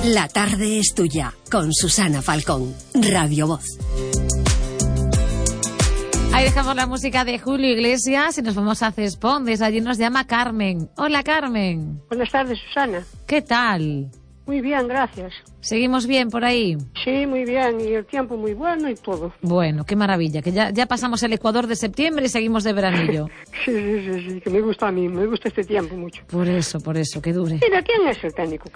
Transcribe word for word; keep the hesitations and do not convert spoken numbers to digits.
La tarde es tuya, con Susana Falcón, Radio Voz. Ahí dejamos la música de Julio Iglesias y nos vamos a Cespondes. Allí nos llama Carmen. Hola, Carmen. Buenas tardes, Susana. ¿Qué tal? Muy bien, gracias. ¿Seguimos bien por ahí? Sí, muy bien, y el tiempo muy bueno y todo. Bueno, qué maravilla, que ya, ya pasamos el Ecuador de septiembre y seguimos de veranillo. sí, sí, sí, sí, que me gusta a mí, me gusta este tiempo mucho. Por eso, por eso, que dure. Mira, ¿quién es el técnico?